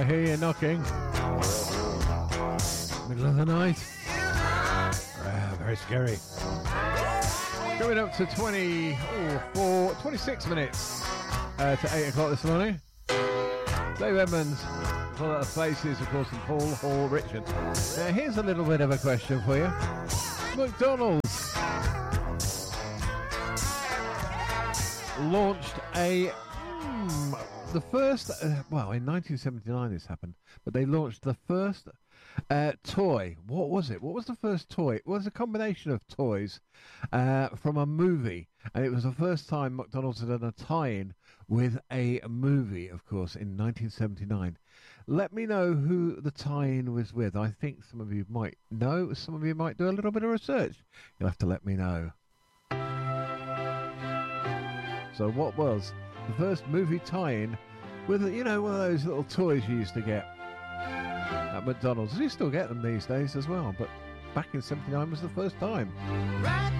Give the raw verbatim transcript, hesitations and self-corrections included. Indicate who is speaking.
Speaker 1: hear you knocking. Middle of the night. Ah, very scary. Coming up to twenty, oh, four, twenty-six minutes uh, to eight o'clock this morning. Dave Edmonds, all out of faces, of course, and Paul Hall Richard. Now, here's a little bit of a question for you. McDonald's launched a mm, the first uh, well in nineteen seventy-nine this happened, but they launched the first uh, toy. What was it? What was the first toy? It was a combination of toys uh, from a movie, and it was the first time McDonald's had done a tie-in with a movie, of course, in nineteen seventy-nine. Let me know who the tie-in was with. I think some of you might know, some of you might do a little bit of research. You'll have to let me know. So what was the first movie tie-in with, you know, one of those little toys you used to get at McDonald's? You still get them these days as well, but back in seventy-nine was the first time.